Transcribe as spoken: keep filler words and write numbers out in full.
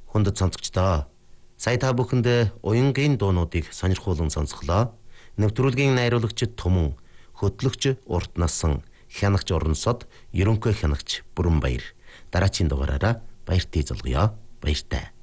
Хүндэт сонсогчдоо. Сая та бүхэнд уянгийн дуунуудыг сонирхуулан сонсголоо. Нэвтрүүлгийн найруулагчид Түмэн, хөтлөгч Урт насан, хянагч Орносод, ерөнхий хянагч Бүрэнбаяр. Дараагийн дугаараараа баяртай залгая. Баяртай.